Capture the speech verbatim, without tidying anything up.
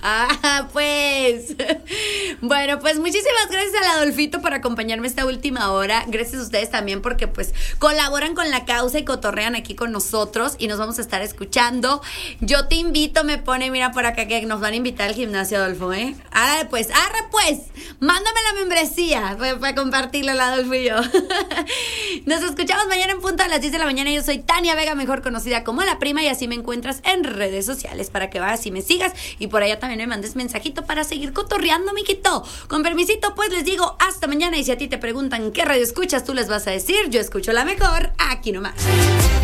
Ah, pues. Bueno, pues muchísimas gracias al Adolfito por acompañarme esta última hora. Gracias a ustedes también porque pues colaboran con la causa y cotorrean aquí con nosotros y nos vamos a estar escuchando. Yo te invito, me pone, mira por acá que nos van a invitar al gimnasio, Adolfo, ¿eh? Arre pues, arre pues. Mándame la membresía para, para compartirla el Adolfo y yo. Nos escuchamos mañana en punto a las diez de la mañana. Yo soy Tania Vega, mejor conocida como La Prima, y así me encuentras en redes sociales para que vayas y me sigas y por allá también me mandes mensajito para seguir cotorreando, miquito. Con permisito, pues les digo hasta mañana, y si a ti te preguntan qué radio escuchas, tú les vas a decir, yo escucho la mejor, aquí nomás.